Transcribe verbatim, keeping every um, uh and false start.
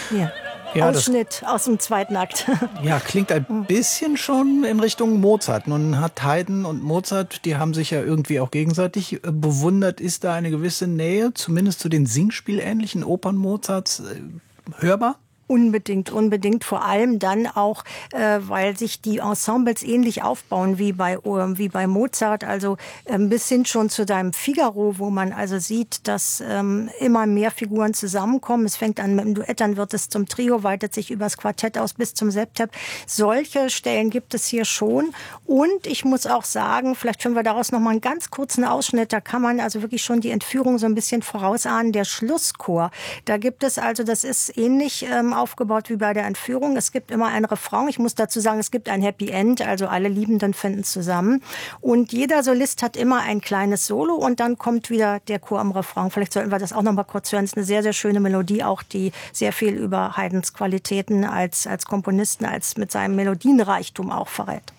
Ja. Ja, Ausschnitt aus dem zweiten Akt. Ja, klingt ein bisschen schon in Richtung Mozart. Nun hat Haydn und Mozart, die haben sich ja irgendwie auch gegenseitig bewundert. Ist da eine gewisse Nähe, zumindest zu den singspielähnlichen Opern Mozarts, hörbar? Unbedingt, unbedingt. Vor allem dann auch, äh, weil sich die Ensembles ähnlich aufbauen wie bei, äh, wie bei Mozart. Also ähm, bis hin schon zu deinem Figaro, wo man also sieht, dass ähm, immer mehr Figuren zusammenkommen. Es fängt an mit dem Duett, dann wird es zum Trio, weitet sich übers Quartett aus bis zum Septett. Solche Stellen gibt es hier schon. Und ich muss auch sagen, vielleicht finden wir daraus noch mal einen ganz kurzen Ausschnitt. Da kann man also wirklich schon die Entführung so ein bisschen vorausahnen. Der Schlusschor, da gibt es also, das ist ähnlich ähm, aufgebaut wie bei der Entführung. Es gibt immer ein Refrain. Ich muss dazu sagen, es gibt ein Happy End, also alle Liebenden finden zusammen. Und jeder Solist hat immer ein kleines Solo und dann kommt wieder der Chor am Refrain. Vielleicht sollten wir das auch noch mal kurz hören. Es ist eine sehr, sehr schöne Melodie, auch die sehr viel über Haydns Qualitäten als, als Komponisten, als mit seinem Melodienreichtum auch verrät.